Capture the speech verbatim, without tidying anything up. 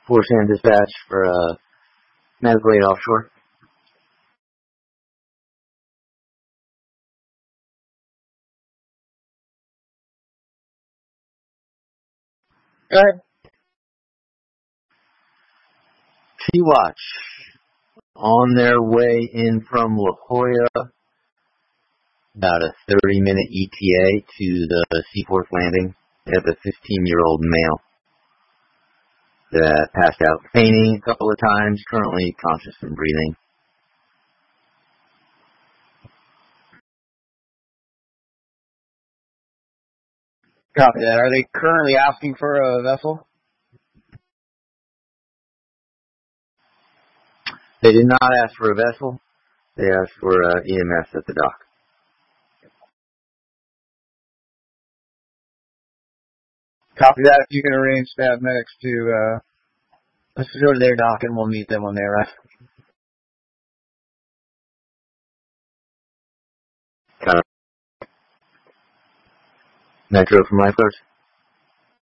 Force and dispatch for uh, medical aid offshore. Go ahead. Sea-Watch on their way in from La Jolla, about a thirty minute E T A to the Seaforth landing. They have a fifteen-year-old male that passed out fainting a couple of times, currently conscious and breathing. Copy that. Are they currently asking for a vessel? They did not ask for a vessel. They asked for uh, E M S at the dock. Copy that. If you can arrange staff medics to, uh, let's go to their dock and we'll meet them when they arrive. Kind of Metro from lifeguards.